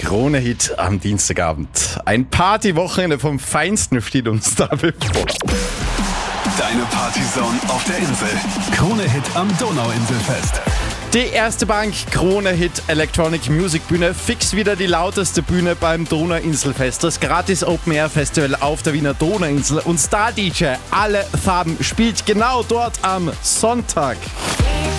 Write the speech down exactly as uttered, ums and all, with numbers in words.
Krone-Hit am Dienstagabend. Ein Partywochenende vom Feinsten steht uns da bevor. Deine Partyzone auf der Insel. Krone-Hit am Donauinselfest. Die Erste Bank Krone-Hit Electronic Music Bühne, fix wieder die lauteste Bühne beim Donauinselfest. Das gratis Open Air Festival auf der Wiener Donauinsel und Star D J Alle Farben spielt genau dort am Sonntag.